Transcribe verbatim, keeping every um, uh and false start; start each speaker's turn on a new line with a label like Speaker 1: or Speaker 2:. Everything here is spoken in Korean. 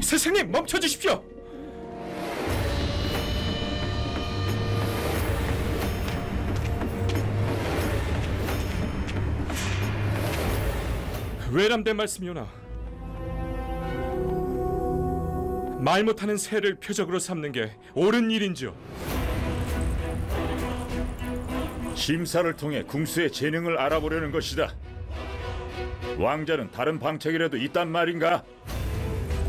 Speaker 1: 스승님, 멈춰 주십시오. 외람된 말씀이오나, 말 못하는 새를 표적으로 삼는 게 옳은 일인지요?
Speaker 2: 심사를 통해 궁수의 재능을 알아보려는 것이다. 왕자는 다른 방책이라도 있단 말인가?